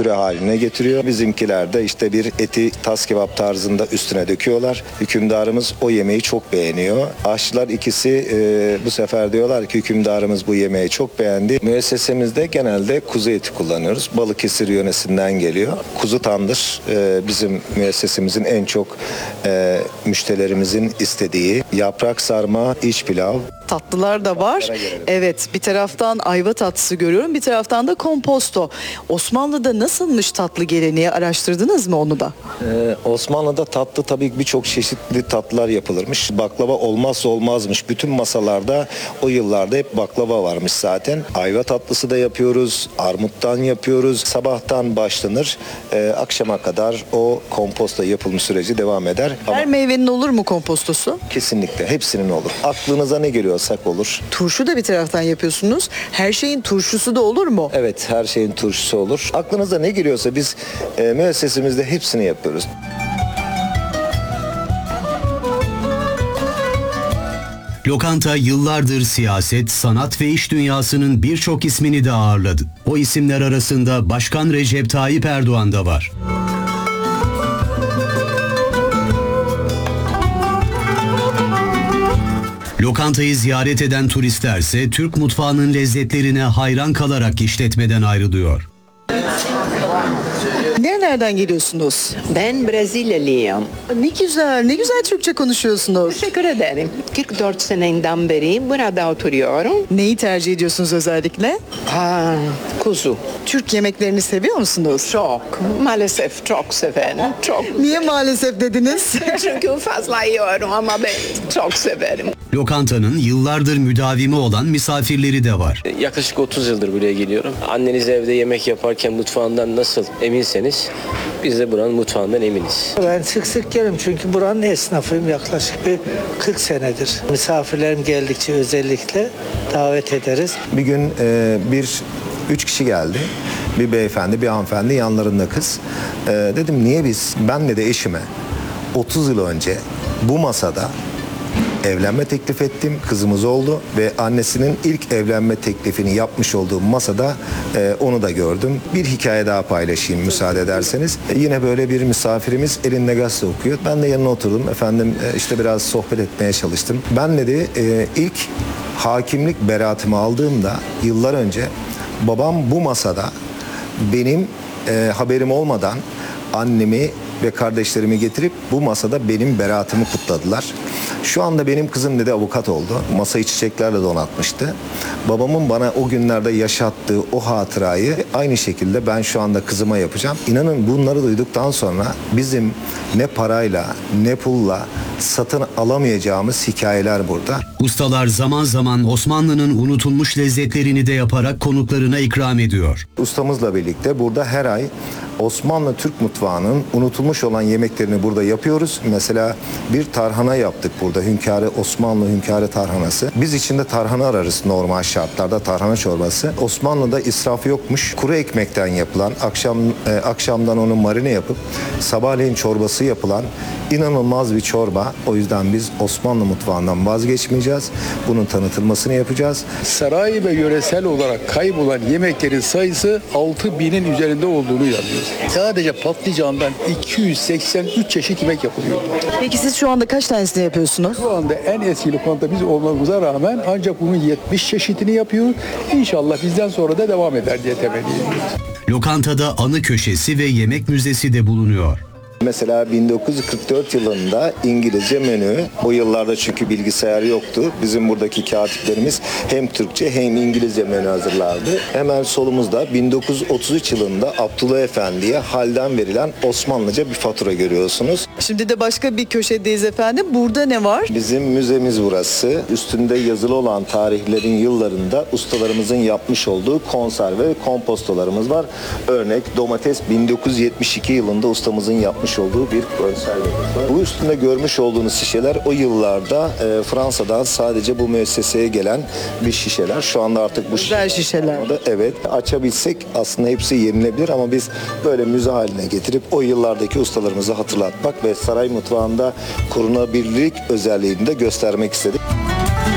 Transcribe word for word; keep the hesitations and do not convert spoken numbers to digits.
püre haline getiriyor. Bizimkiler de işte bir eti tas kebap tarzında üstüne döküyorlar. Hükümdarımız o yemeği çok beğeniyor. Aşçılar ikisi e, bu sefer diyorlar ki hükümdarımız bu yemeği çok beğendi. Müessesemizde genelde kuzu eti kullanıyoruz. Balıkesir yöresinden geliyor. Kuzu tandır e, bizim müessesemizin en çok e, müşterilerimizin istediği. Yaprak sarma, iç pilav. Tatlılar da var. Evet, bir taraftan ayva tatlısı görüyorum, bir taraftan da komposto. Osmanlı'da nasılmış tatlı geleneği, araştırdınız mı onu da? Ee, Osmanlı'da tatlı tabii birçok çeşitli tatlılar yapılırmış. Baklava olmazsa olmazmış. Bütün masalarda o yıllarda hep baklava varmış zaten. Ayva tatlısı da yapıyoruz, armuttan yapıyoruz. Sabahtan başlanır, e, akşama kadar o komposto yapılmış süreci devam eder. Ama Her meyvenin olur mu kompostosu? kesinlikle hepsinin olur. Aklınıza ne geliyorsak olur. Turşu da bir taraftan yapıyorsunuz. Her şeyin turşusu da olur mu? Evet, her şeyin turşusu olur. Aklınıza ne geliyorsa biz e, müessesemizde hepsini yapıyoruz. Lokanta yıllardır siyaset, sanat ve iş dünyasının birçok ismini de ağırladı. O isimler arasında Başkan Recep Tayyip Erdoğan da var. Lokantayı ziyaret eden turistlerse Türk mutfağının lezzetlerine hayran kalarak işletmeden ayrılıyor. Nerelerden geliyorsunuz? Ben Brezilyalıyım. Ne güzel, ne güzel Türkçe konuşuyorsunuz. Teşekkür ederim. kırk dört seneden beri burada oturuyorum. Neyi tercih ediyorsunuz özellikle? Ha, kuzu. Türk yemeklerini seviyor musunuz? Çok. Maalesef çok severim. Çok. Niye maalesef dediniz? Çünkü fazla yiyorum ama ben çok severim. Lokantanın yıllardır müdavimi olan misafirleri de var. Yaklaşık otuz yıldır buraya geliyorum. Anneniz evde yemek yaparken mutfağından nasıl eminseniz biz de buranın mutfağından eminiz. Ben sık sık gelirim çünkü buranın esnafıyım, yaklaşık bir kırk senedir. Misafirlerim geldikçe özellikle davet ederiz. Bir gün e, bir üç kişi geldi. Bir beyefendi, bir hanımefendi, yanlarında kız. E, dedim niye biz, benle de eşime otuz yıl önce bu masada evlenme teklif ettim. Kızımız oldu ve annesinin ilk evlenme teklifini yapmış olduğu masada e, onu da gördüm. Bir hikaye daha paylaşayım müsaade ederseniz. E, yine böyle bir misafirimiz elinde gazete okuyor. Ben de yanına oturdum. Efendim e, işte biraz sohbet etmeye çalıştım. Ben dedi e, ilk hakimlik beraatimi aldığımda yıllar önce babam bu masada benim e, haberim olmadan annemi ve kardeşlerimi getirip bu masada benim beraatımı kutladılar. Şu anda benim kızım dedi avukat oldu. Masayı çiçeklerle donatmıştı. Babamın bana o günlerde yaşattığı o hatırayı aynı şekilde ben şu anda kızıma yapacağım. İnanın bunları duyduktan sonra bizim ne parayla ne pulla satın alamayacağımız hikayeler burada. Ustalar zaman zaman Osmanlı'nın unutulmuş lezzetlerini de yaparak konuklarına ikram ediyor. Ustamızla birlikte burada her ay Osmanlı Türk mutfağının unutulmuş olan yemeklerini burada yapıyoruz. Mesela bir tarhana yaptık burada. Hünkârı, Osmanlı hünkârı tarhanası. Biz içinde tarhana ararız normal şartlarda, tarhana çorbası. Osmanlı'da israf yokmuş. Kuru ekmekten yapılan, akşam e, akşamdan onu marine yapıp sabahleyin çorbası yapılan inanılmaz bir çorba. O yüzden biz Osmanlı mutfağından vazgeçmeyeceğiz. Bunun tanıtılmasını yapacağız. Saray ve yöresel olarak kaybolan yemeklerin sayısı altı binin üzerinde olduğunu yazıyor. Sadece patlıcandan iki yüz seksen üç çeşit yemek yapılıyor. Peki siz şu anda kaç tanesini yapıyorsunuz? Şu anda en eski lokanta biz olmamıza rağmen ancak bunun yetmiş çeşitini yapıyoruz. İnşallah bizden sonra da devam eder diye temenni ediyoruz. Lokantada anı köşesi ve yemek müzesi de bulunuyor. Mesela bin dokuz yüz kırk dört yılında İngilizce menü, o yıllarda çünkü bilgisayar yoktu. Bizim buradaki katiplerimiz hem Türkçe hem İngilizce menü hazırlardı. Hemen solumuzda bin dokuz yüz otuz üç yılında Abdullah Efendi'ye halden verilen Osmanlıca bir fatura görüyorsunuz. Şimdi de başka bir köşedeyiz efendim. Burada ne var? Bizim müzemiz burası. Üstünde yazılı olan tarihlerin yıllarında ustalarımızın yapmış olduğu konserve ve kompostolarımız var. Örnek domates bin dokuz yüz yetmiş iki yılında ustamızın yapmış olduğu bir konserve var. Bu üstünde görmüş olduğunuz şişeler o yıllarda e, Fransa'dan sadece bu müesseseye gelen bir şişeler. Şu anda artık bu Güzel şişeler. Evet, açabilsek aslında hepsi yenilebilir ama biz böyle müze haline getirip o yıllardaki ustalarımızı hatırlatmak ve saray mutfağında korunabilirlik özelliğini de göstermek istedik.